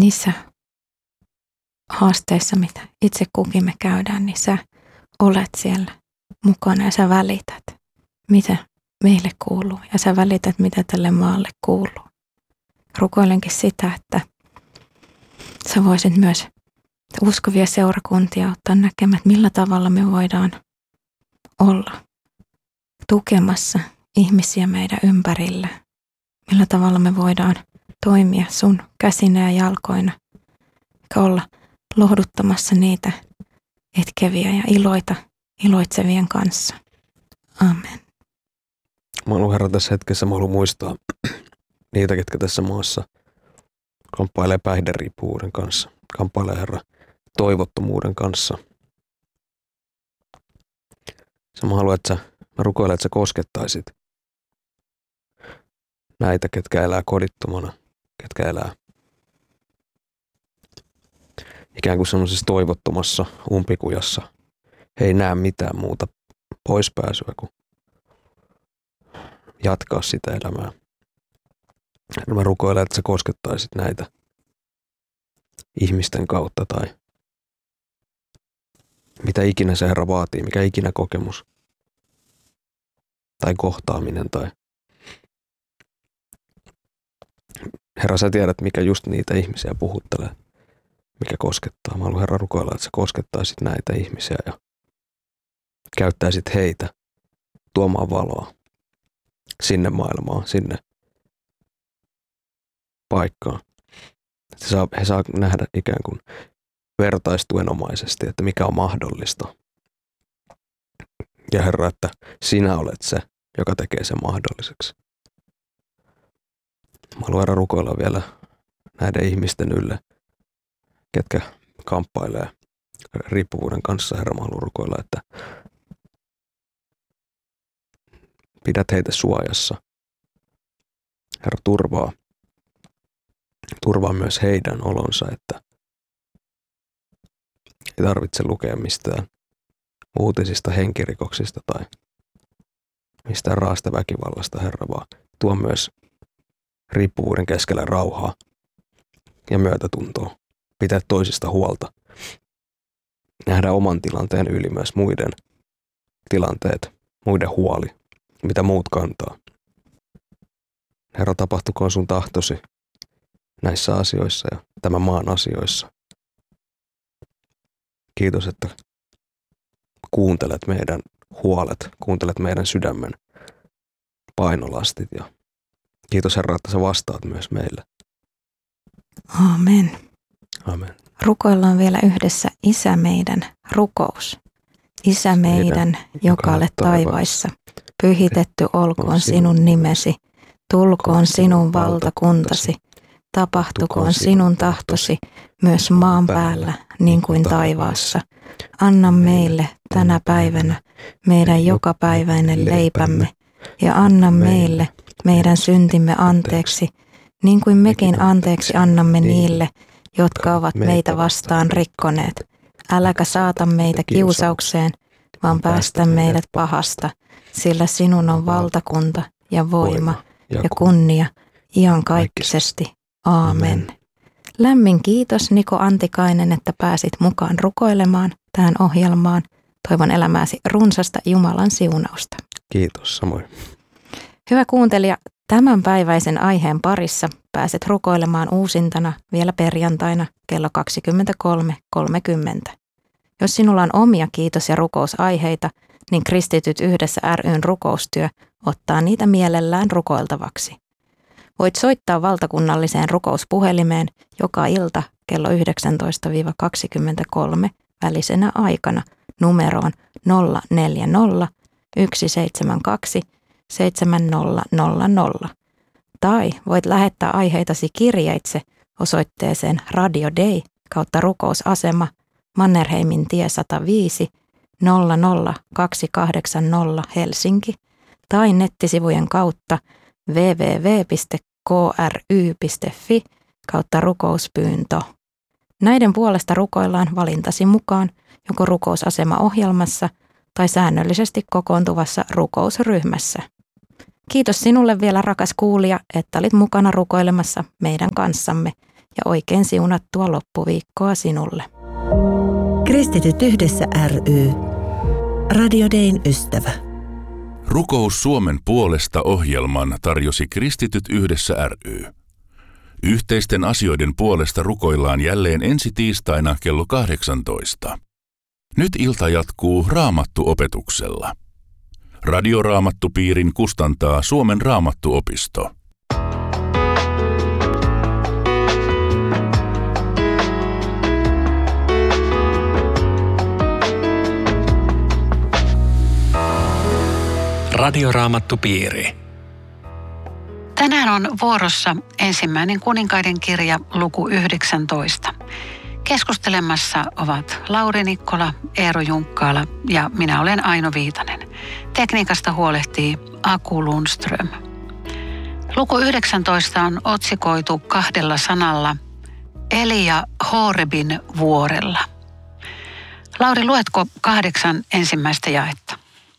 niissä haasteissa, mitä itse kukin me käydään, niin sä olet siellä mukana ja sä välität, mitä meille kuuluu ja sä välität, mitä tälle maalle kuuluu. Rukoilenkin sitä, että sä voisit myös uskovia seurakuntia ottaa näkemään, että millä tavalla me voidaan olla tukemassa ihmisiä meidän ympärillä. Millä tavalla me voidaan toimia sun käsinä ja jalkoina, eikä olla lohduttamassa niitä etkeviä ja iloitsevien kanssa. Amen. Mä haluan, Herra, tässä hetkessä muistaa niitä, ketkä tässä maassa kamppailee päihderiippuvuuden kanssa. Kamppailee, Herra, toivottomuuden kanssa. Mä haluan, mä rukoilen, että sä koskettaisit näitä, ketkä elää kodittomana, ketkä elää ikään kuin semmoisessa toivottomassa umpikujassa. He ei näe mitään muuta poispääsyä kuin jatkaa sitä elämää. Mä rukoilen, että sä koskettaisit näitä ihmisten kautta tai mitä ikinä se, Herra, vaatii, mikä ikinä kokemus tai kohtaaminen tai Herra, sä tiedät, mikä just niitä ihmisiä puhuttelee, mikä koskettaa. Mä haluan, Herra, rukoilla, että sä koskettaisit näitä ihmisiä ja käyttäisit heitä tuomaan valoa sinne maailmaan, sinne paikkaan. He saa nähdä ikään kuin vertaistuenomaisesti, että mikä on mahdollista. Ja Herra, että sinä olet se, joka tekee sen mahdolliseksi. Mä haluan, Herra, rukoilla vielä näiden ihmisten ylle, ketkä kamppailee riippuvuuden kanssa. Herra, mä haluan rukoilla, että pidät heitä suojassa. Herra, turvaa myös heidän olonsa, että ei tarvitse lukea mistään uutisista henkirikoksista tai mistään raasta väkivallasta, Herra, vaan tuo myös riippuvuuden keskellä rauhaa ja myötätuntoa. Pitää toisista huolta. Nähdä oman tilanteen yli myös muiden tilanteet, muiden huoli, mitä muut kantaa. Herra, tapahtukoon sun tahtosi näissä asioissa ja tämän maan asioissa. Kiitos, että kuuntelet meidän huolet, kuuntelet meidän sydämen painolastit ja kiitos, Herra, että sä vastaat myös meille. Amen. Amen. Rukoillaan vielä yhdessä Isä meidän rukous. Isä meidän, joka olet taivaissa, pyhitetty olkoon sinun nimesi, tulkoon sinun valtakuntasi, tapahtukoon sinun tahtosi myös maan päällä niin kuin taivaassa. Anna meille tänä päivänä meidän jokapäiväinen leipämme ja anna meille meidän syntimme anteeksi, niin kuin mekin anteeksi annamme niille, jotka ovat meitä vastaan rikkoneet. Äläkä saata meitä kiusaukseen, vaan päästä meidät pahasta, sillä sinun on valtakunta ja voima ja kunnia iankaikkisesti. Aamen. Lämmin kiitos, Niko Antikainen, että pääsit mukaan rukoilemaan tähän ohjelmaan. Toivon elämääsi runsasta Jumalan siunausta. Kiitos, samoin. Hyvä kuuntelija, tämänpäiväisen aiheen parissa pääset rukoilemaan uusintana vielä perjantaina kello 23.30. Jos sinulla on omia kiitos- ja rukousaiheita, niin Kristityt yhdessä ry:n rukoustyö ottaa niitä mielellään rukoiltavaksi. Voit soittaa valtakunnalliseen rukouspuhelimeen joka ilta kello 19-23 välisenä aikana numeroon 040 172 7000. Tai voit lähettää aiheitasi kirjeitse osoitteeseen Radio Day /rukousasema Mannerheimin tie 105 00280 Helsinki tai nettisivujen kautta www.kry.fi/rukouspyyntö. Näiden puolesta rukoillaan valintasi mukaan joko rukousasema-ohjelmassa tai säännöllisesti kokoontuvassa rukousryhmässä. Kiitos sinulle vielä, rakas kuulija, että olit mukana rukoilemassa meidän kanssamme ja oikein siunattua loppuviikkoa sinulle. Kristityt yhdessä ry. Radio Dayn ystävä. Rukous Suomen puolesta -ohjelman tarjosi Kristityt yhdessä ry. Yhteisten asioiden puolesta rukoillaan jälleen ensi tiistaina kello 18. Nyt ilta jatkuu Raamattu-opetuksella. Radioraamattupiirin kustantaa Suomen Raamattuopisto. Radioraamattupiiri. Tänään on vuorossa ensimmäinen kuninkaiden kirja luku 19. Keskustelemassa ovat Lauri Nikkola, Eero Junkkaala ja minä olen Aino Viitanen. Tekniikasta huolehtii Aku Lundström. Luku 19 on otsikoitu 2 sanalla Elia Horebin vuorella. Lauri, luetko 8 ensimmäistä jaetta?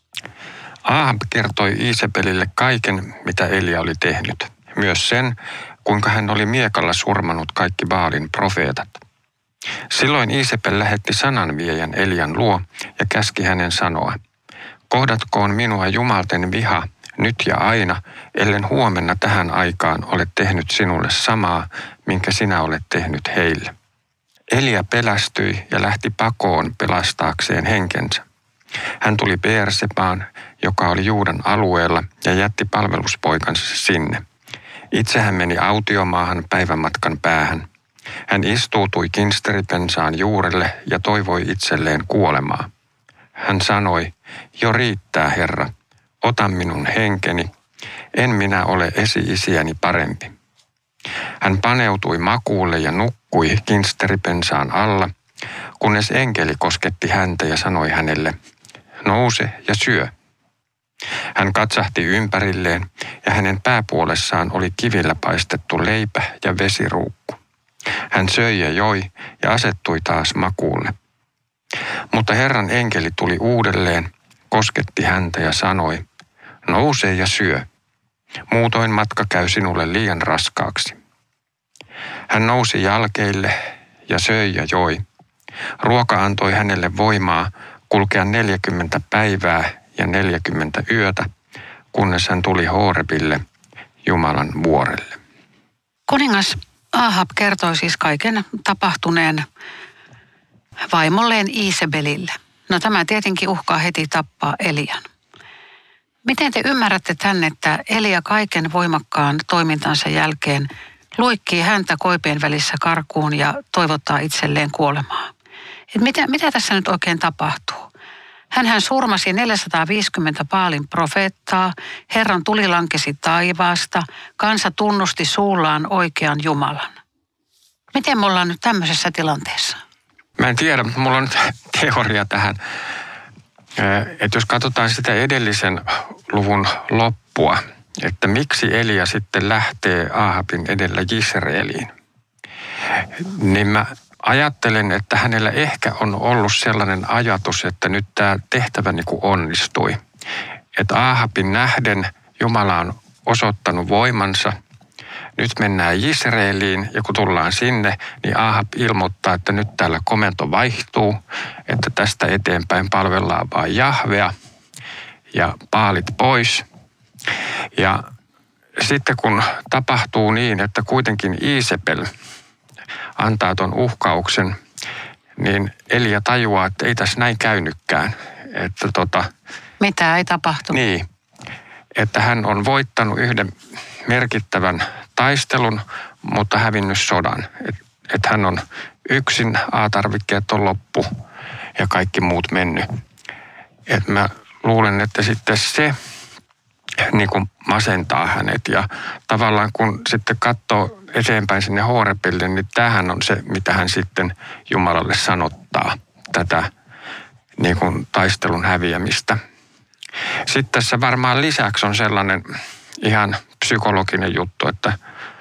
Ahab kertoi Iisebelille kaiken, mitä Elia oli tehnyt. Myös sen, kuinka hän oli miekalla surmanut kaikki Baalin profeetat. Silloin Iisebel lähetti sananviejän Elian luo ja käski hänen sanoa: kohdatkoon minua jumalten viha nyt ja aina, ellen huomenna tähän aikaan ole tehnyt sinulle samaa, minkä sinä olet tehnyt heille. Elia pelästyi ja lähti pakoon pelastaakseen henkensä. Hän tuli Beersebaan, joka oli Juudan alueella, ja jätti palveluspoikansa sinne. Itse hän meni autiomaahan päivämatkan päähän. Hän istuutui kinsteripensaan juurelle ja toivoi itselleen kuolemaa. Hän sanoi: jo riittää, Herra, ota minun henkeni, en minä ole esi-isiäni parempi. Hän paneutui makuulle ja nukkui kinsteripensaan alla, kunnes enkeli kosketti häntä ja sanoi hänelle: nouse ja syö. Hän katsahti ympärilleen ja hänen pääpuolessaan oli kivillä paistettu leipä ja vesiruukku. Hän söi ja joi ja asettui taas makuulle. Mutta Herran enkeli tuli uudelleen, kosketti häntä ja sanoi: nouse ja syö. Muutoin matka käy sinulle liian raskaaksi. Hän nousi jalkeille ja söi ja joi. Ruoka antoi hänelle voimaa kulkea 40 päivää ja 40 yötä, kunnes hän tuli Horebille, Jumalan vuorelle. Kuningas Ahab kertoi siis kaiken tapahtuneen vaimolleen Iisebelille. No tämä tietenkin uhkaa heti tappaa Elian. Miten te ymmärrätte tämän, että Elia kaiken voimakkaan toimintansa jälkeen luikkii häntä koipien välissä karkuun ja toivottaa itselleen kuolemaa? Mitä tässä nyt oikein tapahtuu? Hänhän surmasi 450 Baalin profeettaa, Herran tuli lankesi taivaasta, kansa tunnusti suullaan oikean Jumalan. Miten me ollaan nyt tämmöisessä tilanteessa? Mä en tiedä, mulla on teoria tähän. Että jos katsotaan sitä edellisen luvun loppua, että miksi Elia sitten lähtee Ahabin edellä Jisreeliin, niin mä ajattelen, että hänellä ehkä on ollut sellainen ajatus, että nyt tämä tehtävä niin kuin onnistui. Että Ahabin nähden Jumala on osoittanut voimansa. Nyt mennään Jisreeliin ja kun tullaan sinne, niin Ahab ilmoittaa, että nyt täällä komento vaihtuu, että tästä eteenpäin palvellaan vain Jahvea ja Baalit pois. Ja sitten kun tapahtuu niin, että kuitenkin Iisebel antaa ton uhkauksen, niin Elia tajuaa, että ei tässä näin käynytkään. Että mitä ei tapahtunut? Niin, että hän on voittanut yhden merkittävän taistelun, mutta hävinnyt sodan. Että hän on yksin, A-tarvikkeet on loppu ja kaikki muut mennyt. Että mä luulen, että sitten se niin kuin masentaa hänet ja tavallaan kun sitten katsoo eteenpäin sinne Horebille, niin tämähän on se, mitä hän sitten Jumalalle sanottaa, tätä niin kuin taistelun häviämistä. Sitten tässä varmaan lisäksi on sellainen ihan psykologinen juttu, että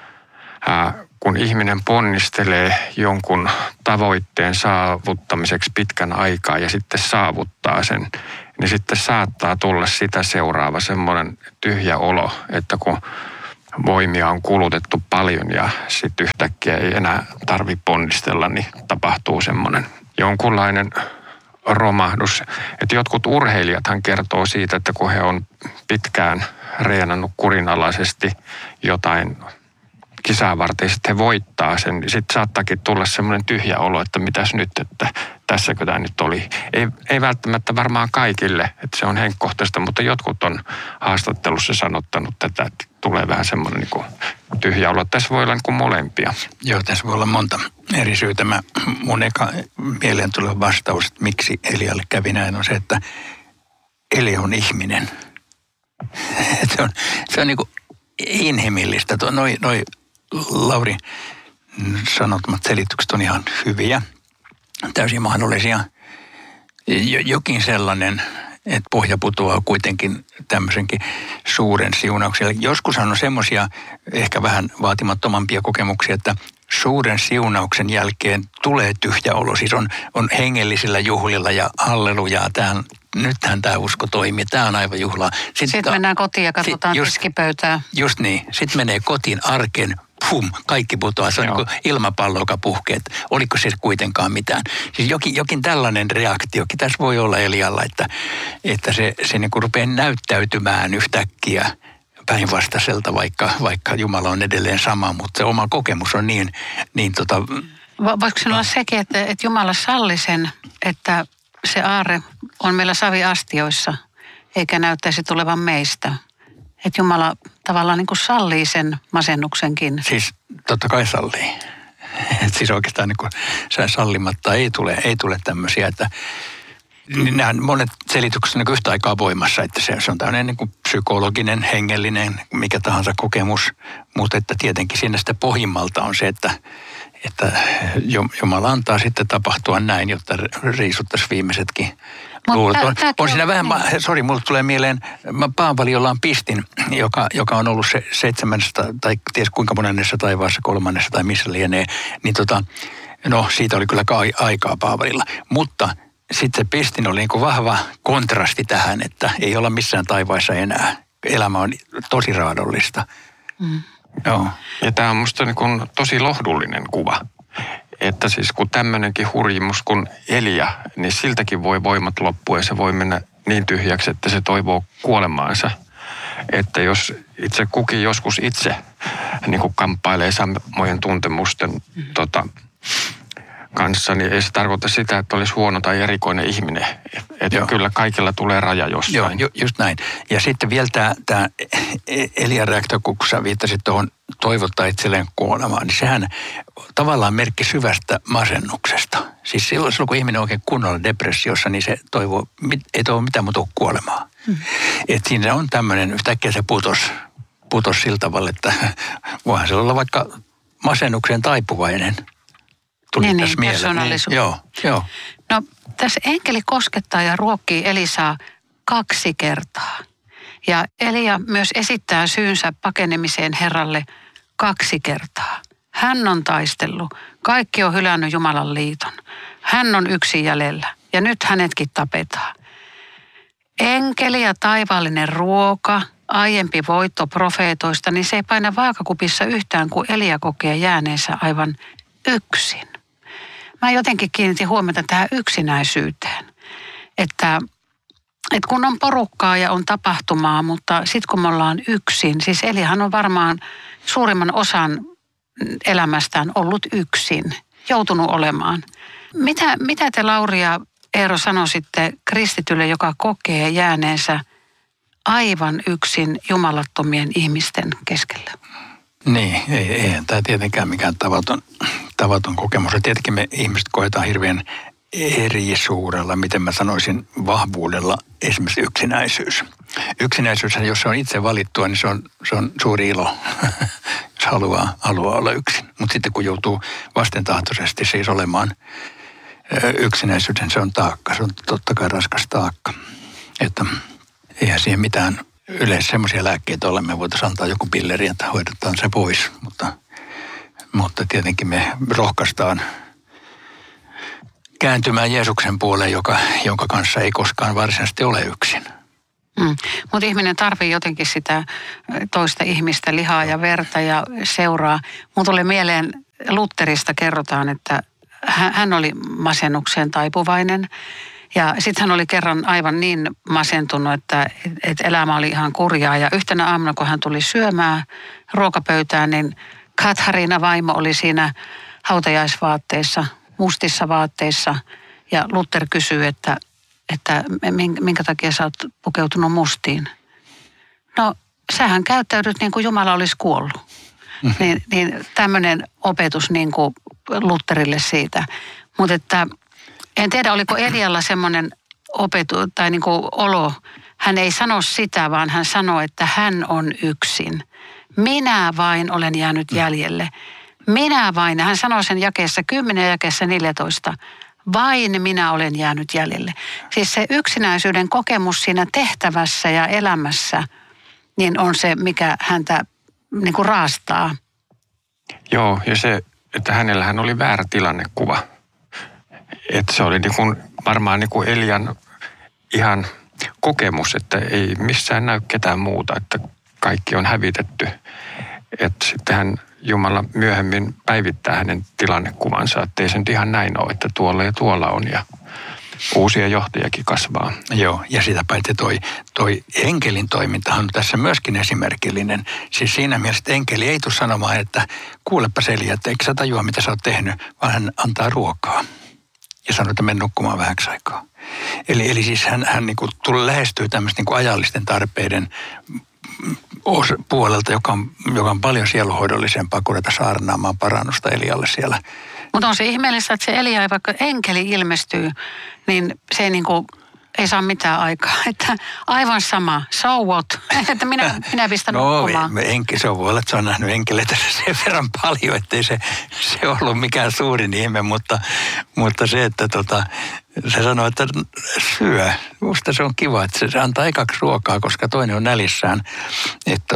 kun ihminen ponnistelee jonkun tavoitteen saavuttamiseksi pitkän aikaa ja sitten saavuttaa sen, niin sitten saattaa tulla sitä seuraava semmoinen tyhjä olo, että kun voimia on kulutettu paljon ja sitten yhtäkkiä ei enää tarvitse ponnistella, niin tapahtuu semmoinen jonkunlainen romahdus. Että jotkut urheilijathan kertoo siitä, että kun he on pitkään reenannut kurinalaisesti jotain kisaa varten, sitten he voittaa sen, niin sitten saattaakin tulla semmoinen tyhjä olo, että mitäs nyt, että tässäkö tämä nyt oli. Ei välttämättä varmaan kaikille, että se on henkkohtaista, mutta jotkut on haastattelussa sanottanut tätä, että tulee vähän semmoinen niin kuin tyhjä olo. Tässä voi olla niin kuin molempia. Joo, tässä voi olla monta eri syytä. Mun eka mieleen tulee vastaus, että miksi Elialle kävi näin, on se, että Elia on ihminen. Se on niin kuin inhimillistä. Noi Lauri sanottamat selitykset on ihan hyviä, täysin mahdollisia. Jokin sellainen, että pohja putoaa kuitenkin tämmöisenkin suuren siunauksen. Joskus on semmoisia ehkä vähän vaatimattomampia kokemuksia, että suuren siunauksen jälkeen tulee tyhjä olo. Siis on hengellisillä juhlilla ja hallelujaa. Nythän tämä usko toimii. Tämä on aivan juhlaa. Sitten mennään kotiin ja katsotaan keskipöytää. Just niin. Sitten menee kotiin arkeen. Pum, kaikki putoaa. Se on niin kuin ilmapallo, joka puhkee. Oliko se kuitenkaan mitään? Siis jokin tällainen reaktiokin tässä voi olla Elialla, että se niin kuin rupeaa näyttäytymään yhtäkkiä päinvastaiselta, vaikka Jumala on edelleen sama, mutta se oma kokemus on niin Voisiko se olla sekin, että Jumala salli sen, että se aarre on meillä saviastioissa, eikä näyttäisi tulevan meistä? Että Jumala tavallaan niin kuin sallii sen masennuksenkin. Siis totta kai sallii. Et siis oikeastaan niin kuin sallimatta ei tule tämmöisiä, että nämä monet selitykset on niin yhtä aikaa voimassa, että se on tämmöinen niin kuin psykologinen, hengellinen, mikä tahansa kokemus, mutta että tietenkin siinä sitä pohjimmalta on se, että Jumala antaa sitten tapahtua näin, jotta riisuttaisiin viimeisetkin luulet. On siinä vähän, mulle tulee mieleen, Paavali, jolla on pistin, joka on ollut se 7. tai ties kuinka monennessa taivaassa, 3. tai missä lienee, niin siitä oli kyllä aikaa Paavalilla. Mutta sitten se pistin oli niin kuin vahva kontrasti tähän, että ei olla missään taivaissa enää. Elämä on tosi raadollista. Mm. Joo. Ja tämä on musta niin kuin tosi lohdullinen kuva. Että siis kun tämmöinenkin hurjimus kuin Elia, niin siltäkin voi voimat loppua ja se voi mennä niin tyhjäksi, että se toivoo kuolemaansa. Että jos itse kukin joskus itse niin kuin kamppailee samojen tuntemusten kanssa, niin ei se tarkoita sitä, että olisi huono tai erikoinen ihminen. Että kyllä kaikilla tulee raja jossain. Joo, just näin. Ja sitten vielä tämä Elian reaktio, kun sä viittasit tuohon toivottaa itselleen kuolemaan, niin sehän tavallaan merkki syvästä masennuksesta. Siis silloin kun ihminen on oikein kunnolla depressiossa, niin se ei toivo mitään muuta kuin kuolemaa. Että siinä on tämmöinen, yhtäkkiä se putos sillä tavalla, että voihan se olla vaikka masennukseen taipuvainen. Niin, persoonallisuus. Joo. No, tässä enkeli koskettaa ja ruokkii Elisaa 2 kertaa. Ja Elia myös esittää syynsä pakenemiseen Herralle 2 kertaa. Hän on taistellut. Kaikki on hylännyt Jumalan liiton. Hän on yksin jäljellä. Ja nyt hänetkin tapetaan. Enkeli ja taivaallinen ruoka, aiempi voitto profeetoista, niin se ei paina vaakakupissa yhtään, kun Elia kokee jääneensä aivan yksin. Mä jotenkin kiinnitin huomiota tähän yksinäisyyteen, että kun on porukkaa ja on tapahtumaa, mutta sitten kun me ollaan yksin, siis Eliahan on varmaan suurimman osan elämästään ollut yksin, joutunut olemaan. Mitä te, Lauri ja Eero, sanoisitte kristitylle, joka kokee jääneensä aivan yksin jumalattomien ihmisten keskellä? Niin, eihän tämä tietenkään mikään tavaton kokemus. Ja tietenkin me ihmiset koetaan hirveän eri suurella, miten mä sanoisin, vahvuudella esimerkiksi yksinäisyys. Yksinäisyys, jos se on itse valittua, niin se on suuri ilo, jos haluaa olla yksin. Mutta sitten kun joutuu vastentahtoisesti siis olemaan yksinäisyyden, se on taakka. Se on totta kai raskas taakka. Että eihän siihen mitään yleensä semmoisia lääkkeitä ole. Me voitaisiin antaa joku pilleri, että hoidetaan se pois. Mutta tietenkin me rohkaistaan kääntymään Jeesuksen puoleen, jonka kanssa ei koskaan varsinaisesti ole yksin. Mutta ihminen tarvii jotenkin sitä toista ihmistä, lihaa ja verta ja seuraa. Mun tuli mieleen, Lutherista kerrotaan, että hän oli masennukseen taipuvainen. Ja sitten hän oli kerran aivan niin masentunut, että elämä oli ihan kurjaa. Ja yhtenä aamuna, kun hän tuli syömään ruokapöytään, niin Kathariina vaimo oli siinä hautajaisvaatteissa, mustissa vaatteissa. Ja Luther kysyi, että minkä takia sä oot pukeutunut mustiin. No, sähän käyttäydyt niin kuin Jumala olisi kuollut. Niin tämmöinen opetus niin kuin Lutherille siitä. Mutta että en tiedä, oliko Elialla semmoinen opetus tai niin kuin olo. Hän ei sano sitä, vaan hän sanoo, että hän on yksin. Minä vain olen jäänyt jäljelle. Minä vain. Hän sanoo sen jakeessa 10 ja jakeessa 14. Vain minä olen jäänyt jäljelle. Siis se yksinäisyyden kokemus siinä tehtävässä ja elämässä, niin on se, mikä häntä niin kuin raastaa. Joo, ja se, että hänellähän oli väärä tilannekuva. Että se oli niin kuin, varmaan niin kuin Elian ihan kokemus, että ei missään näy ketään muuta, että kaikki on hävitetty. Että sitten Jumala myöhemmin päivittää hänen tilannekuvansa, että ei se nyt ihan näin ole, että tuolla ja tuolla on ja uusia johtajakin kasvaa. Joo, ja sitä paitsi toi enkelin toimintahan on tässä myöskin esimerkillinen. Siis siinä mielessä, että enkeli ei tule sanomaan, että kuulepa Selja, että eikö sä tajua, mitä sä oot tehnyt, vaan hän antaa ruokaa ja sanoo, että mene nukkumaan vähäksi aikaa. Eli siis hän niin kuin lähestyy tämmöistä niin kuin ajallisten tarpeiden puolelta, joka on paljon sieluhoidollisempaa kuin ruveta saarnaamaan parannusta Elialle siellä. Mutta on se ihmeellistä, että se Elia, vaikka enkeli ilmestyy, niin se ei niinku, ei saa mitään aikaa. Että aivan sama, so what? Että minä pistän nukkumaan. Se on voi olla, että se on nähnyt enkeleitä sen verran paljon, ettei se ollut mikään suurin ihme, mutta se, että se sanoo, että syö. Musta se on kiva, että se antaa ekaksi ruokaa, koska toinen on näljissään. Että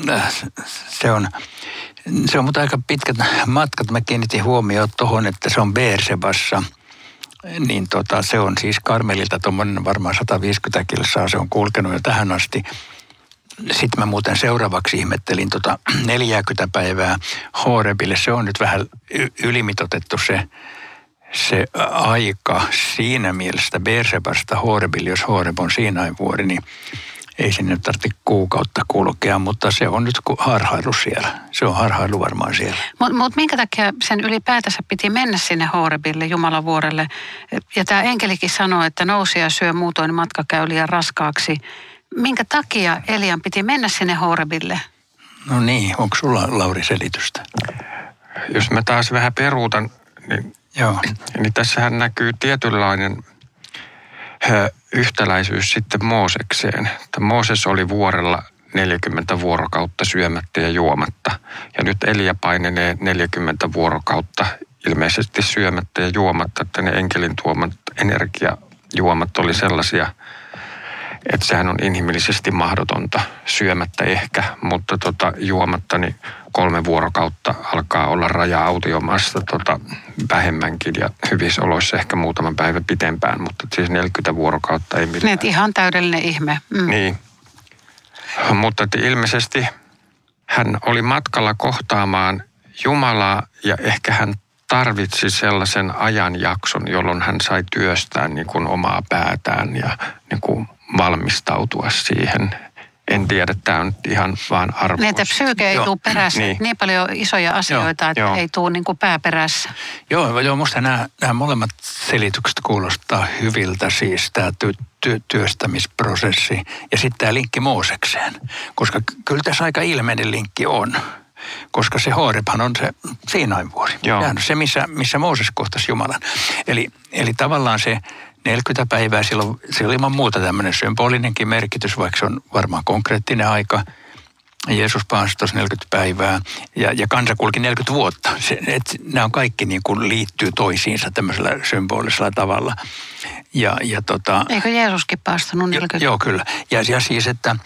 se on mutta aika pitkät matkat. Mä kiinnitin huomioon tuohon, että se on Beersebassa. Niin se on siis Karmelilta tuommoinen varmaan 150 kilsaa se on kulkenut jo tähän asti. Sitten mä muuten seuraavaksi ihmettelin 40 päivää Horebille. Se on nyt vähän ylimitotettu se aika siinä mielessä Beersebasta Horebille, jos Horeb on Siinain vuori, niin ei sinne tarvitse kuukautta kulkea, mutta se on nyt harhailu siellä. Se on harhailu varmaan siellä. Mutta minkä takia sen ylipäätänsä piti mennä sinne Horebille, Jumalan vuorelle? Ja tämä enkelikin sanoi, että nousi ja syö, muutoin matka käy liian raskaaksi. Minkä takia Elian piti mennä sinne Horebille? No niin, onko sulla Lauri selitystä? Jos mä taas vähän peruutan, niin tässähän näkyy tietynlainen yhtäläisyys sitten Moosekseen. Mooses oli vuorella 40 vuorokautta syömättä ja juomatta. Ja nyt Elia painenee 40 vuorokautta ilmeisesti syömättä ja juomatta, että ne enkelin tuomat energiajuomat oli sellaisia, että sehän on inhimillisesti mahdotonta syömättä ehkä, mutta juomatta niin 3 vuorokautta alkaa olla raja autiomaasta vähemmänkin ja hyvissä oloissa ehkä muutaman päivän pitempään, mutta siis 40 vuorokautta ei millään. Niin, ihan täydellinen ihme. Niin, mutta ilmeisesti hän oli matkalla kohtaamaan Jumalaa ja ehkä hän tarvitsi sellaisen ajanjakson, jolloin hän sai työstää niin kuin omaa päätään ja niin kuin valmistautua siihen. En tiedä, tämä on ihan vaan arvaus. Niin, että psyyke ei tule perässä. Niin paljon isoja asioita, että ei tule niin kuin pää perässä. Joo, musta nämä molemmat selitykset kuulostaa hyviltä, siis tämä työstämisprosessi ja sitten tämä linkki Moosekseen. Koska kyllä tässä aika ilmeinen linkki on. Koska se Horebhan on se Siinain vuori. Se, missä Mooses kohtasi Jumalan. Eli tavallaan se 40 päivää, se oli ilman muuta tämmöinen symbolinenkin merkitys, vaikka se on varmaan konkreettinen aika. Jeesus paastos 40 päivää ja kansa kulki 40 vuotta. Nämä on kaikki niin kuin liittyy toisiinsa tämmöisellä symbolisella tavalla. Eikö Jeesuskin paastunut 40? Joo, kyllä. Ja siis, että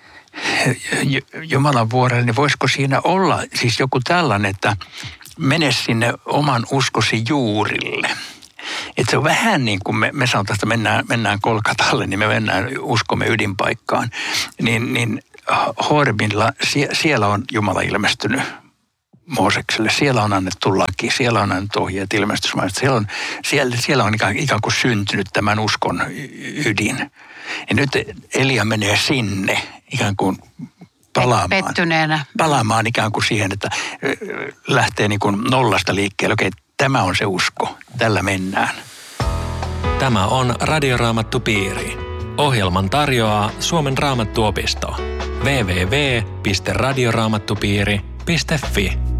Jumalan vuorelle, niin voisiko siinä olla siis joku tällainen, että mene sinne oman uskosi juurille. Että se on vähän niin kuin me sanotaan, että mennään Kolkatalle, niin me mennään uskomme ydinpaikkaan. Niin Horebilla, siellä on Jumala ilmestynyt Moosekselle. Siellä on annettu laki, siellä on annettu ohjeet ilmestysmaista. Siellä on ikään kuin syntynyt tämän uskon ydin. Ja nyt Elia menee sinne ikään kuin palaamaan ikään kuin siihen, että lähtee niin kuin nollasta liikkeelle. Okei, tämä on se usko, tällä mennään. Tämä on Radioraamattupiiri. Ohjelman tarjoaa Suomen Raamattuopisto. www.radioraamattupiiri.fi.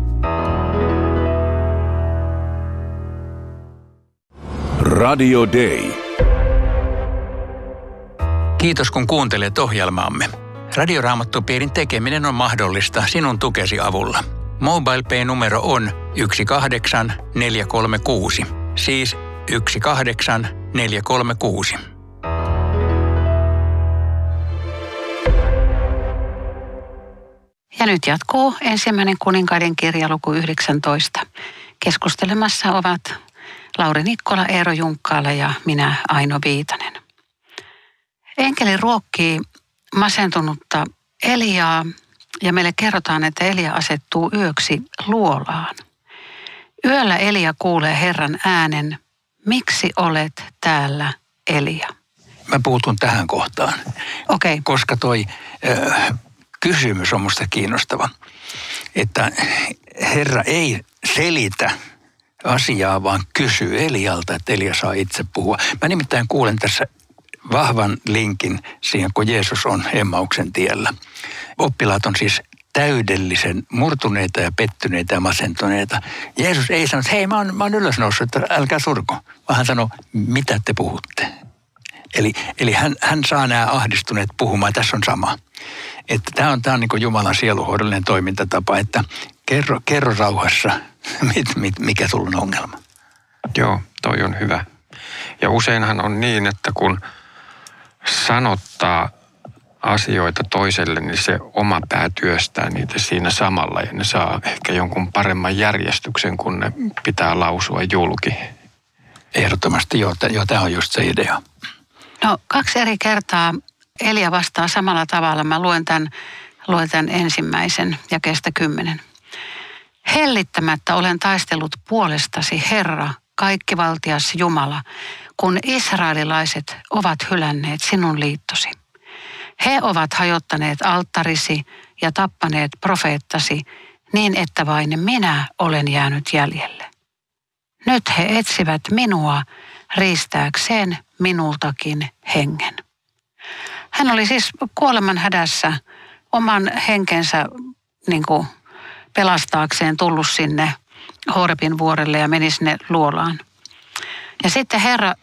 Radio Day. Kiitos kun kuuntelet ohjelmaamme. Radioraamattupiirin tekeminen on mahdollista sinun tukesi avulla. MobilePay-numero on 18436. Siis 18436. Ja nyt jatkuu 1. kuninkaiden kirja luku 19. Keskustelemassa ovat Lauri Nikkola, Eero Junkkaala ja minä Aino Viitanen. Enkeli ruokkii masentunutta Eliaa ja meille kerrotaan, että Elia asettuu yöksi luolaan. Yöllä Elia kuulee Herran äänen, miksi olet täällä, Elia? Mä puutun tähän kohtaan, koska toi kysymys on musta kiinnostava, että Herra ei selitä asiaa, vaan kysyy Elialta, että Elia saa itse puhua. Mä nimittäin kuulen tässä vahvan linkin siihen, kun Jeesus on Emmauksen tiellä. Oppilaat on siis täydellisen murtuneita ja pettyneitä ja masentuneita. Jeesus ei sano, että hei, mä oon ylösnoussut, että älkää surko, vaan hän sanoo, mitä te puhutte. Eli hän saa nämä ahdistuneet puhumaan, tässä on sama. Että tämä on niin kuin Jumalan sieluhoidollinen toimintatapa, että kerro rauhassa, mikä sulla on ongelma. Joo, toi on hyvä. Ja useinhan on niin, että kun sanottaa asioita toiselle, niin se oma pää työstää niitä siinä samalla ja ne saa ehkä jonkun paremman järjestyksen, kun ne pitää lausua julki. Ehdottomasti joo, tämä on just se idea. No 2 eri kertaa Elia vastaa samalla tavalla. Mä luen tämän ensimmäisen jakeesta 10. Hellittämättä olen taistellut puolestasi, Herra, kaikkivaltias Jumala, kun israelilaiset ovat hylänneet sinun liittosi. He ovat hajottaneet alttarisi ja tappaneet profeettasi niin, että vain minä olen jäänyt jäljelle. Nyt he etsivät minua riistääkseen minultakin hengen. Hän oli siis kuoleman hädässä oman henkensä pelastaakseen tullut sinne Horebin vuorelle ja meni sinne luolaan. Ja sitten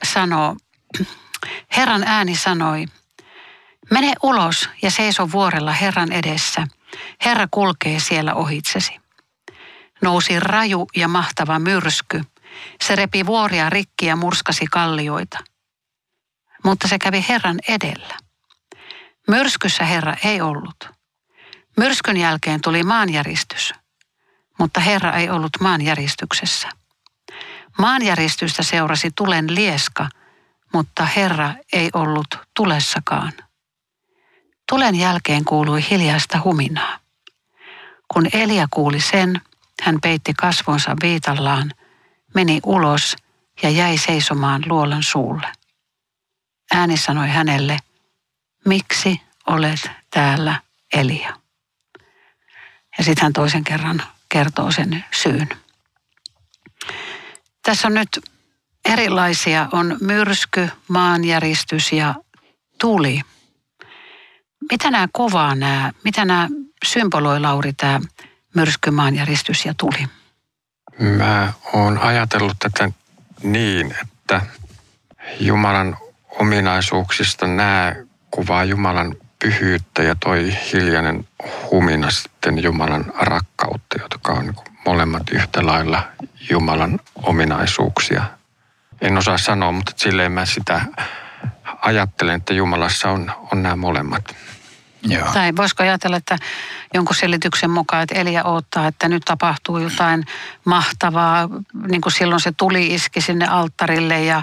Herran ääni sanoi, mene ulos ja seiso vuorella Herran edessä. Herra kulkee siellä ohitsesi. Nousi raju ja mahtava myrsky. Se repi vuoria rikki ja murskasi kallioita. Mutta se kävi Herran edellä. Myrskyssä Herra ei ollut. Myrskyn jälkeen tuli maanjäristys, mutta Herra ei ollut maanjäristyksessä. Maanjäristystä seurasi tulen lieska, mutta Herra ei ollut tulessakaan. Tulen jälkeen kuului hiljaista huminaa. Kun Elia kuuli sen, hän peitti kasvonsa viitallaan, meni ulos ja jäi seisomaan luolan suulle. Ääni sanoi hänelle, miksi olet täällä, Elia? Ja sitten hän toisen kerran kertoo sen syyn. Tässä on nyt erilaisia, on myrsky, maanjäristys ja tuli. Mitä nämä kuvaa mitä nämä symboloi, Lauri, tämä myrsky, maanjäristys ja tuli? Mä oon ajatellut tätä niin, että Jumalan ominaisuuksista nämä kuvaa Jumalan pyhyyttä ja toi hiljainen humina sitten Jumalan rakkautta, jotka on molemmat yhtä lailla Jumalan ominaisuuksia. En osaa sanoa, mutta silleen mä sitä ajattelen, että Jumalassa on nämä molemmat. Joo. Tai voisiko ajatella, että jonkun selityksen mukaan, että Elia odottaa, että nyt tapahtuu jotain mahtavaa, niin kuin silloin se tuli iski sinne alttarille ja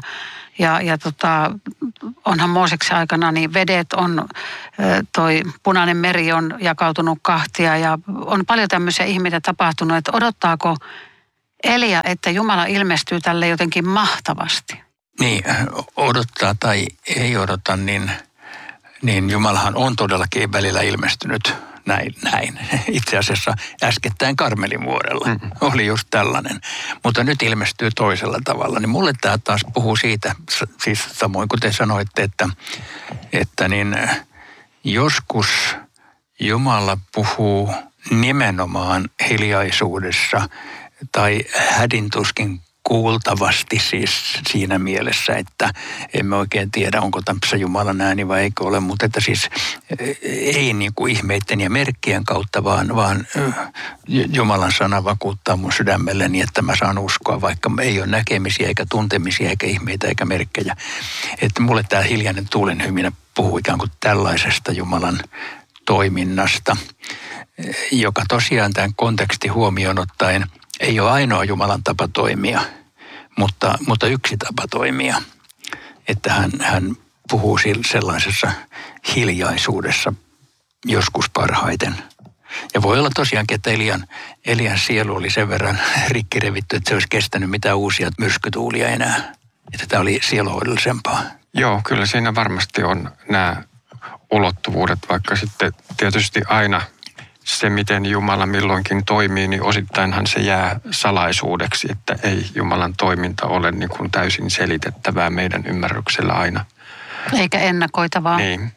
onhan Mooseksen aikana niin vedet on, toi Punainen meri on jakautunut kahtia ja on paljon tämmöisiä ihmeitä tapahtunut, että odottaako Elia, että Jumala ilmestyy tälle jotenkin mahtavasti? Niin, odottaa tai ei odota, niin Jumalahan on todellakin välillä ilmestynyt näin. Itse asiassa äskettäin Karmelin vuorella oli just tällainen, mutta nyt ilmestyy toisella tavalla. Niin mulle tämä taas puhuu siitä, siis samoin kuin te sanoitte, että niin joskus Jumala puhuu nimenomaan hiljaisuudessa tai hädintuskin kuultavasti siis siinä mielessä, että emme oikein tiedä, onko tämmöisessä Jumalan ääni vai eikö ole, mutta että siis ei niin kuin ihmeiden ja merkkien kautta, vaan Jumalan sana vakuuttaa mun sydämelleni, että mä saan uskoa, vaikka ei ole näkemisiä eikä tuntemisia eikä ihmeitä eikä merkkejä. Että mulle tämä hiljainen tuulen hyminä puhuu ikään kuin tällaisesta Jumalan toiminnasta, joka tosiaan tämän kontekstin huomioon ottaen ei ole ainoa Jumalan tapa toimia, mutta yksi tapa toimia. Että hän puhuu sellaisessa hiljaisuudessa joskus parhaiten. Ja voi olla tosiaankin, että Elian sielu oli sen verran rikkirevitty, että se olisi kestänyt mitään uusia myrskytuulia enää. Että tämä oli sieluhoidollisempaa. Joo, kyllä siinä varmasti on nämä ulottuvuudet, vaikka sitten tietysti aina se, miten Jumala milloinkin toimii, niin osittainhan se jää salaisuudeksi, että ei Jumalan toiminta ole niin kuin täysin selitettävää meidän ymmärryksellä aina. Eikä ennakoitavaa. Niin.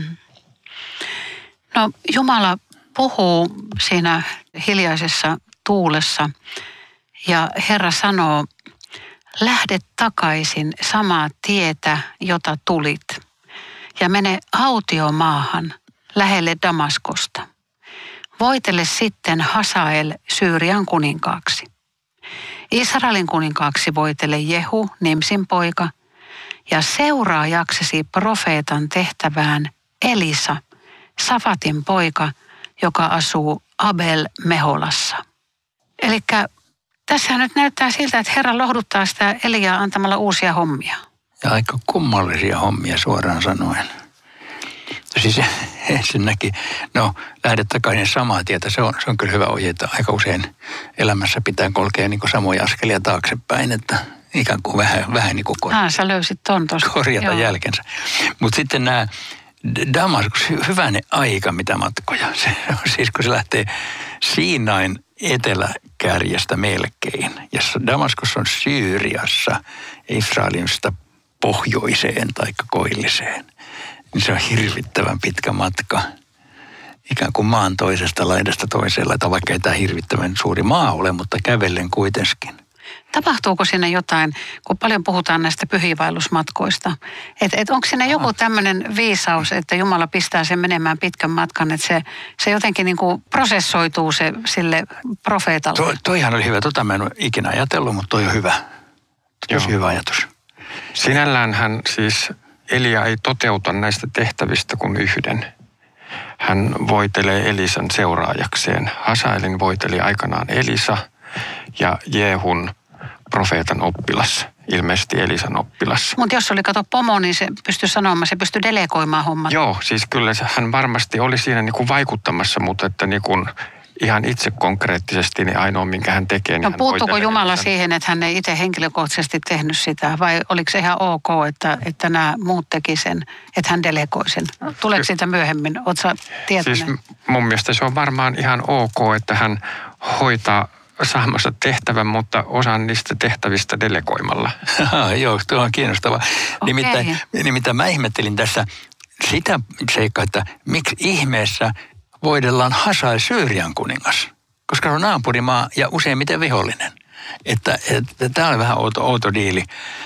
No Jumala puhuu siinä hiljaisessa tuulessa ja Herra sanoo, lähde takaisin samaa tietä, jota tulit ja mene autiomaahan lähelle Damaskosta. Voitele sitten Hasael Syyrian kuninkaaksi. Israelin kuninkaaksi voitele Jehu, Nimsin poika, ja seuraajaksesi profeetan tehtävään Elisa, Safatin poika, joka asuu Abel Meholassa. Elikkä tässä nyt näyttää siltä, että Herra lohduttaa sitä Eliaa antamalla uusia hommia. Ja aika kummallisia hommia suoraan sanoen. Siis ensinnäkin, lähde takaisin samaa tietä, se on kyllä hyvä ohje, että aika usein elämässä pitää kulkea niin kuin samoja askelia taaksepäin, että ikään kuin vähän niin kuin sä löysit ton tosta. Korjata jälkensä. Mutta sitten nämä Damaskus, hyvänen aika mitä matkoja. Se on siis, kun se lähtee Siinain eteläkärjestä melkein, ja Damaskus on Syyriassa, Israelista pohjoiseen tai koilliseen. Niin se on hirvittävän pitkä matka. Ikään kuin maan toisesta laidasta toiseen laidasta, vaikka ei tämä hirvittävän suuri maa ole, mutta kävellen kuitenkin. Tapahtuuko siinä jotain, kun paljon puhutaan näistä pyhiinvaellusmatkoista, että onko siinä joku tämmöinen viisaus, että Jumala pistää sen menemään pitkän matkan, että se jotenkin niin kuin prosessoituu se sille profeetalle? Toihan oli hyvä, mä en ole ikinä ajatellut, mutta toi on hyvä. Tosi hyvä ajatus. Sinällään hän siis, Elia ei toteuta näistä tehtävistä kuin yhden. Hän voitelee Elisan seuraajakseen. Hasaelin voiteli aikanaan Elisa ja Jehun profeetan oppilas, ilmeisesti Elisan oppilas. Mutta jos oli pomo, niin se pystyi sanomaan, se pystyi delegoimaan hommat. Joo, siis kyllä hän varmasti oli siinä niin kuin vaikuttamassa, mutta että niin kuin ihan itse konkreettisesti niin ainoa, minkä hän tekee. Niin puuttuuko Jumala siihen, että hän ei itse henkilökohtaisesti tehnyt sitä, vai oliko se ihan ok, että nämä muut teki sen, että hän delegoi sen? Tuleeko siitä myöhemmin? Oletko sä tietoinen? Siis mun mielestä se on varmaan ihan ok, että hän hoitaa saamansa tehtävän, mutta osan niistä tehtävistä delegoimalla. Joo, tuo on kiinnostavaa. Okay. Nimittäin mä ihmettelin tässä sitä seikkaa, että miksi ihmeessä voidellaan Hasael Syyrian kuningas, koska on naapurimaa ja useimmiten vihollinen. Että tämä on vähän outo diili.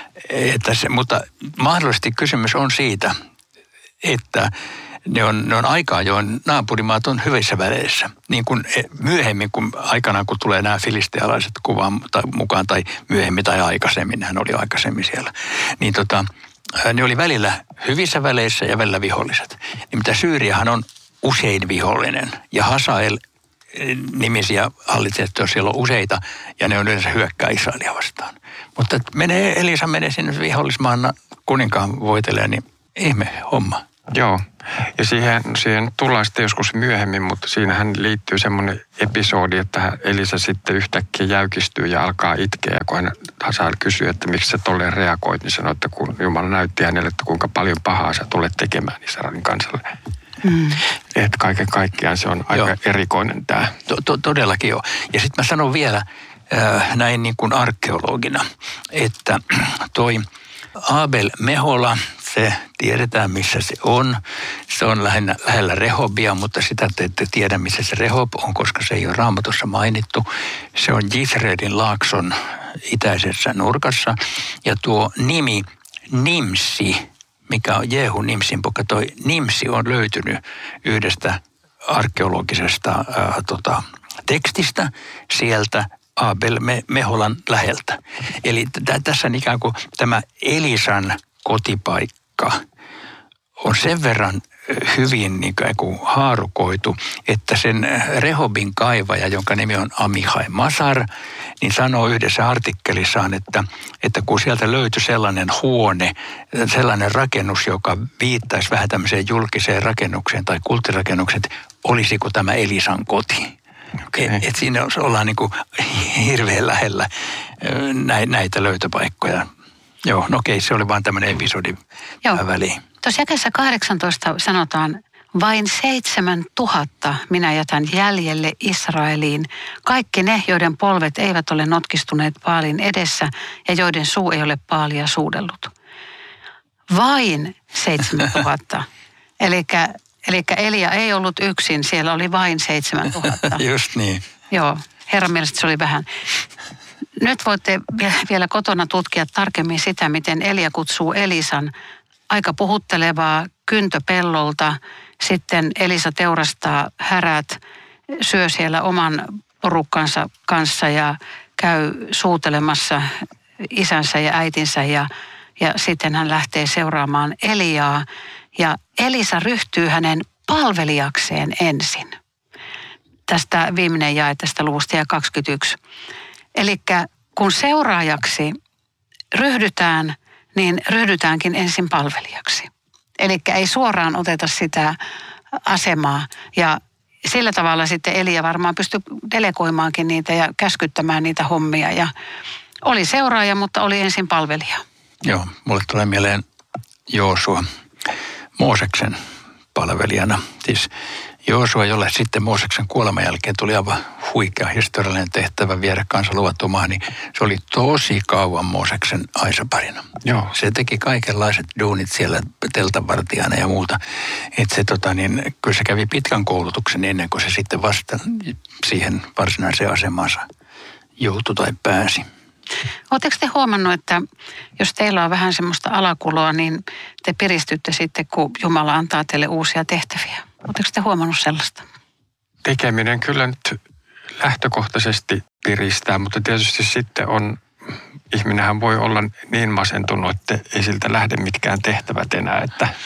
Mutta mahdollisesti kysymys on siitä, että ne on aikaa, joon naapurimaat on hyvissä väleissä. Niin kuin myöhemmin, kun aikanaan kun tulee nämä filistealaiset kuvaan mukaan, tai myöhemmin tai aikaisemmin, hän oli aikaisemmin siellä, niin ne oli välillä hyvissä väleissä ja välillä viholliset. Niin mitä Syyriahan on usein vihollinen. Ja Hasael nimisiä hallitsijoita, siellä on useita, ja ne on yleensä hyökkää Israelia vastaan. Mutta Elisa menee sinne vihollismaan kuninkaan voiteleen, niin ihme homma. Joo, ja siihen tullaan sitten joskus myöhemmin, mutta siinähän liittyy semmoinen episodi, että Elisa sitten yhtäkkiä jäykistyy ja alkaa itkeä. Ja kun hän Hasael kysyy, että miksi sä tolleen reagoit, niin sanoi, että kun Jumala näytti hänelle, että kuinka paljon pahaa sä tulet tekemään Israelin kansalle. Että kaiken kaikkiaan se on aika erikoinen tämä. Todellakin joo. Ja sitten mä sanon vielä näin niin kuin arkeologina, että toi Abel Mehola, se tiedetään missä se on. Se on lähellä Rehobia, mutta sitä te ette tiedä missä se Rehob on, koska se ei ole Raamatussa mainittu. Se on Jizreelin laakson itäisessä nurkassa. Ja tuo nimi Nimsi, mikä on Jehu Nimsin poika, toi Nimsi on löytynyt yhdestä arkeologisesta tekstistä sieltä Abel Meholan läheltä. Eli tässä on ikään kuin tämä Elisan kotipaikka on sen verran hyvin niin kuin haarukoitu, että sen Rehobin kaivaja, jonka nimi on Amihai Masar, niin sanoo yhdessä artikkelissaan, että kun sieltä löytyi sellainen huone, sellainen rakennus, joka viittaisi vähän tämmöiseen julkiseen rakennukseen tai kulttirakennukseen, olisiko tämä Elisan koti. Okay. Et siinä ollaan niin kuin hirveän lähellä näitä löytöpaikkoja. Joo, no okei, se oli vaan tämmöinen episodi väliin. Tuossa jakeessa 18 sanotaan, vain 7,000 minä jätän jäljelle Israeliin. Kaikki ne, joiden polvet eivät ole notkistuneet Baalin edessä ja joiden suu ei ole Baalia suudellut. Vain 7,000. Eli Elia ei ollut yksin, siellä oli vain 7,000. Just niin. Joo, Herran mielestä se oli vähän. Nyt voitte vielä kotona tutkia tarkemmin sitä, miten Elia kutsuu Elisan aika puhuttelevaa kyntöpellolta. Sitten Elisa teurastaa härät, syö siellä oman porukkansa kanssa ja käy suutelemassa isänsä ja äitinsä ja sitten hän lähtee seuraamaan Eliaa. Ja Elisa ryhtyy hänen palvelijakseen ensin. Tästä viimeinen jae tästä luvusta ja 21. Eli kun seuraajaksi ryhdytään, niin ryhdytäänkin ensin palvelijaksi. Eli ei suoraan oteta sitä asemaa. Ja sillä tavalla sitten Elia varmaan pystyi delegoimaankin niitä ja käskyttämään niitä hommia. Ja oli seuraaja, mutta oli ensin palvelija. Joo, mulle tulee mieleen Joosua Mooseksen palvelijana. Siis Joosua, jolle sitten Mooseksen kuoleman jälkeen tuli aivan huikea historiallinen tehtävä viedä kansa luvattuun maahan, niin se oli tosi kauan Mooseksen aisaparina. Joo. Se teki kaikenlaiset duunit siellä teltanvartijana ja muuta. Että se kyllä se kävi pitkän koulutuksen ennen kuin se sitten vasta siihen varsinaiseen asemaansa joutui tai pääsi. Oletteko te huomannut, että jos teillä on vähän semmoista alakuloa, niin te piristytte sitten, kun Jumala antaa teille uusia tehtäviä? Oletteko te huomannut sellaista? Tekeminen kyllä nyt lähtökohtaisesti piristää, mutta tietysti sitten ihminenhän voi olla niin masentunut, että ei siltä lähde mitkään tehtävät enää.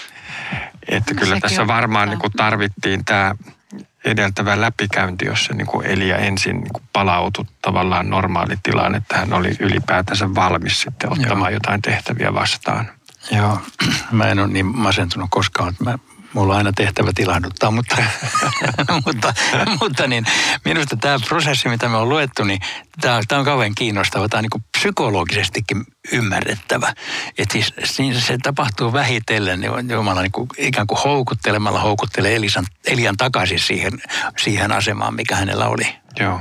Että kyllä tässä varmaan niin kuin tarvittiin tämä edeltävä läpikäynti, jossa niin kuin Elia ensin niin kuin palautui tavallaan normaalitilaan, että hän oli ylipäätänsä valmis sitten ottamaan jotain tehtäviä vastaan. Joo, mä en ole niin masentunut koskaan, että mulla on aina tehtävä tilahduttaa, mutta niin, minusta tämä prosessi, mitä me on luettu, niin tämä on kauhean kiinnostava. Tämä on niin kuin psykologisestikin ymmärrettävä. Että siis se tapahtuu vähitellen, niin Jumala niin kuin ikään kuin houkuttelee Elian takaisin siihen asemaan, mikä hänellä oli. Joo.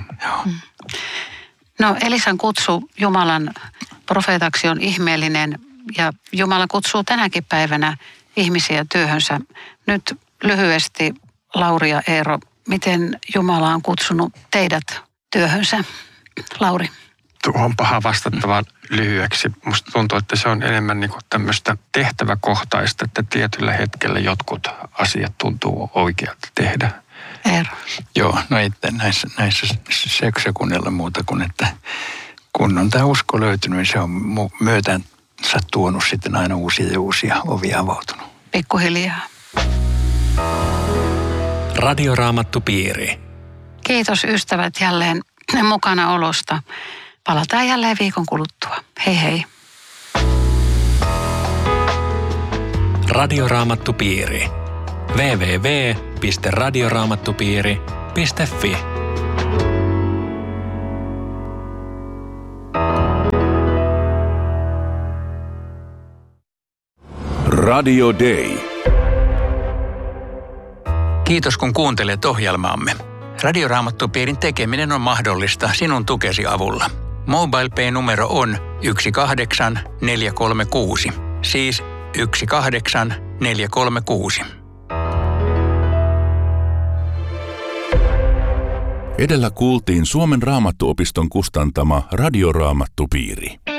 No Elisan kutsu Jumalan profeetaksi on ihmeellinen ja Jumala kutsuu tänäkin päivänä ihmisiä työhönsä. Nyt lyhyesti Lauri ja Eero, miten Jumala on kutsunut teidät työhönsä? Lauri. Tuohon on paha vastattava lyhyeksi. Musta tuntuu, että se on enemmän niin kuin tämmöistä tehtäväkohtaista, että tietyllä hetkellä jotkut asiat tuntuu oikealta tehdä. Eero. Joo, no ei näissä sekunnilla muuta kuin, että kun on tämä usko löytynyt, niin se on myötänsä tuonut sitten aina uusia ovia avautunut. Pikkuhiljaa. Radioraamattupiiri. Kiitos ystävät jälleen mukana olosta. Palataan jälleen viikon kuluttua. Hei hei. Radioraamattupiiri. www.radioraamattupiiri.fi Radio Day. Kiitos kun kuuntelet ohjelmaamme. Radioraamattupiirin tekeminen on mahdollista sinun tukesi avulla. MobilePay-numero on 18436. Siis 18436. Edellä kuultiin Suomen Raamattuopiston kustantama Radioraamattupiiri.